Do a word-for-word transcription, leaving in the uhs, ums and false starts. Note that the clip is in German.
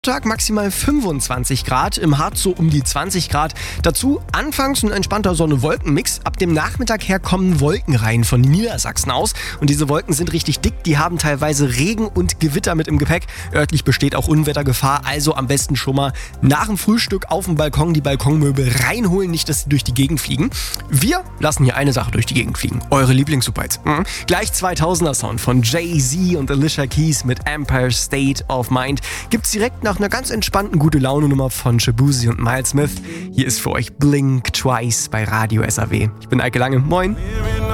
Tag maximal fünfundzwanzig Grad, im Harz so um die zwanzig Grad. Dazu anfangs ein entspannter Sonne-Wolken-Mix. Ab dem Nachmittag her kommen Wolken rein von Niedersachsen aus. Und diese Wolken sind richtig dick, die haben teilweise Regen und Gewitter mit im Gepäck. Örtlich besteht auch Unwettergefahr, also am besten schon mal nach dem Frühstück auf dem Balkon die Balkonmöbel reinholen, nicht, dass sie durch die Gegend fliegen. Wir lassen hier eine Sache durch die Gegend fliegen. Eure Lieblings-Superhits. Mhm. Gleich zweitausender-Sound von Jay-Z und Alicia Keys mit Empire State of Mind. Gibt's direkt nach einer ganz entspannten Gute-Laune-Nummer von Shabuzi und Miles Smith. Hier ist für euch Blink Twice bei Radio S A W. Ich bin Eike Lange. Moin.